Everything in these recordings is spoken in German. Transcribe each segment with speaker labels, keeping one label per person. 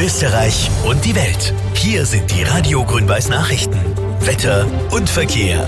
Speaker 1: Österreich und die Welt. Hier sind die Radio Grün-Weiß Nachrichten. Wetter und Verkehr.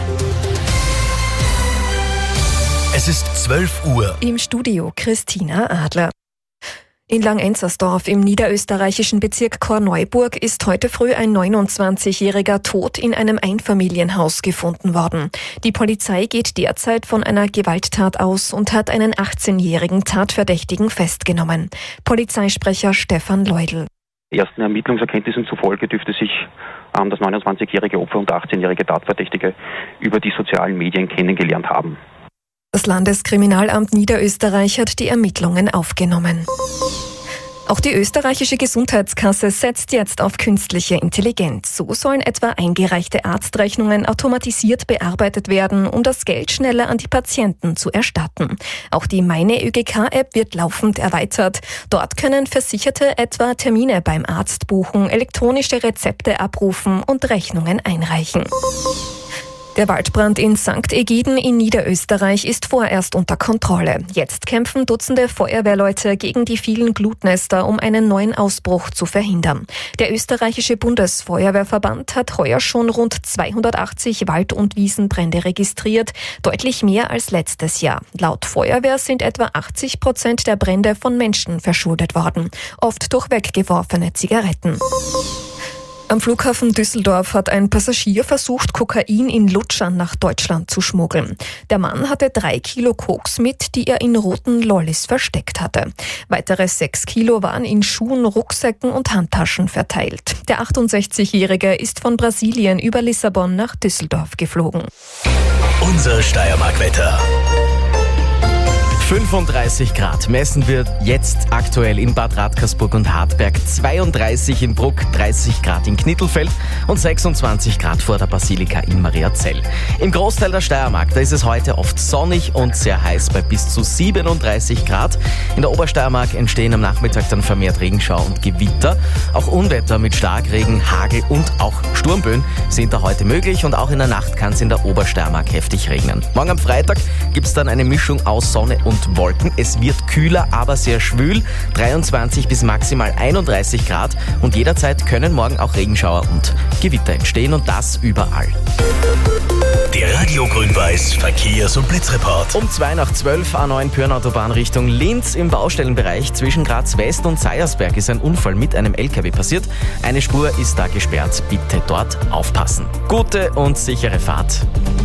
Speaker 1: Es ist 12 Uhr.
Speaker 2: Im Studio Christina Adler. In Langenzersdorf im niederösterreichischen Bezirk Korneuburg ist heute früh ein 29-Jähriger tot in einem Einfamilienhaus gefunden worden. Die Polizei geht derzeit von einer Gewalttat aus und hat einen 18-jährigen Tatverdächtigen festgenommen. Polizeisprecher Stefan Leudl.
Speaker 3: Ersten Ermittlungserkenntnissen zufolge dürfte sich das 29-jährige Opfer und der 18-jährige Tatverdächtige über die sozialen Medien kennengelernt haben.
Speaker 2: Das Landeskriminalamt Niederösterreich hat die Ermittlungen aufgenommen. Auch die österreichische Gesundheitskasse setzt jetzt auf künstliche Intelligenz. So sollen etwa eingereichte Arztrechnungen automatisiert bearbeitet werden, um das Geld schneller an die Patienten zu erstatten. Auch die Meine ÖGK-App wird laufend erweitert. Dort können Versicherte etwa Termine beim Arzt buchen, elektronische Rezepte abrufen und Rechnungen einreichen. Der Waldbrand in St. Egiden in Niederösterreich ist vorerst unter Kontrolle. Jetzt kämpfen Dutzende Feuerwehrleute gegen die vielen Glutnester, um einen neuen Ausbruch zu verhindern. Der österreichische Bundesfeuerwehrverband hat heuer schon rund 280 Wald- und Wiesenbrände registriert, deutlich mehr als letztes Jahr. Laut Feuerwehr sind etwa 80% der Brände von Menschen verschuldet worden, oft durch weggeworfene Zigaretten. Am Flughafen Düsseldorf hat ein Passagier versucht, Kokain in Lutschern nach Deutschland zu schmuggeln. Der Mann hatte 3 Kilo Koks mit, die er in roten Lollis versteckt hatte. Weitere 6 Kilo waren in Schuhen, Rucksäcken und Handtaschen verteilt. Der 68-Jährige ist von Brasilien über Lissabon nach Düsseldorf geflogen.
Speaker 1: Unser Steiermark-Wetter.
Speaker 4: 35 Grad messen wird jetzt aktuell in Bad Radkersburg und Hartberg, 32 in Bruck, 30 Grad in Knittelfeld und 26 Grad vor der Basilika in Mariazell. Im Großteil der Steiermark, da ist es heute oft sonnig und sehr heiß bei bis zu 37 Grad. In der Obersteiermark entstehen am Nachmittag dann vermehrt Regenschau und Gewitter. Auch Unwetter mit Starkregen, Hagel und auch Sturmböen sind da heute möglich und auch in der Nacht kann es in der Obersteiermark heftig regnen. Morgen am Freitag gibt es dann eine Mischung aus Sonne und Wolken. Es wird kühler, aber sehr schwül, 23 bis maximal 31 Grad und jederzeit können morgen auch Regenschauer und Gewitter entstehen und das überall.
Speaker 1: Der Radio Grün-Weiß Verkehrs- und Blitzreport.
Speaker 4: Um 11:02 A9 Pörnautobahn Richtung Linz im Baustellenbereich zwischen Graz West und Seiersberg ist ein Unfall mit einem LKW passiert. Eine Spur ist da gesperrt. Bitte dort aufpassen. Gute und sichere Fahrt.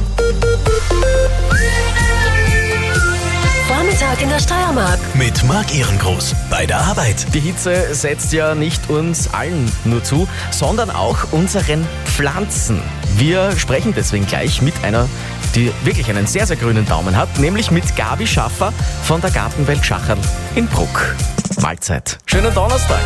Speaker 5: Vormittag in der Steiermark.
Speaker 1: Mit Marc Ehrengroß bei der Arbeit.
Speaker 4: Die Hitze setzt ja nicht uns allen nur zu, sondern auch unseren Pflanzen. Wir sprechen deswegen gleich mit einer, die wirklich einen sehr, sehr grünen Daumen hat, nämlich mit Gabi Schaffer von der Gartenwelt Schacherl in Bruck. Mahlzeit. Schönen Donnerstag.